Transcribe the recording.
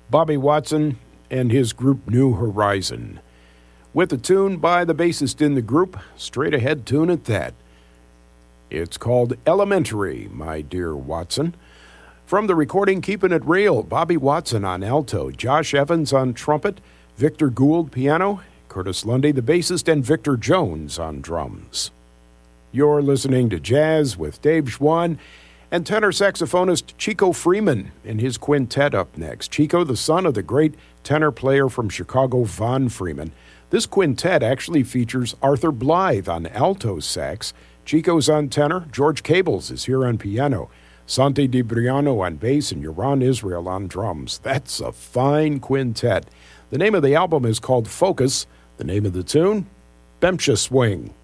Bobby Watson and his group New Horizon. With a tune by the bassist in the group, straight ahead tune at that. It's called Elementary, my dear Watson. From the recording Keeping It Real, Bobby Watson on alto, Josh Evans on trumpet, Victor Gould piano, Curtis Lundy the bassist, and Victor Jones on drums. You're listening to Jazz with Dave Schwann and tenor saxophonist Chico Freeman and his quintet up next. Chico, the son of the great tenor player from Chicago, Von Freeman. This quintet actually features Arthur Blythe on alto sax, Chico's on tenor, George Cables is here on piano, Santi DiBriano on bass, and Yaron Israel on drums. That's a fine quintet. The name of the album is called Focus. The name of the tune, Bemsha Swing.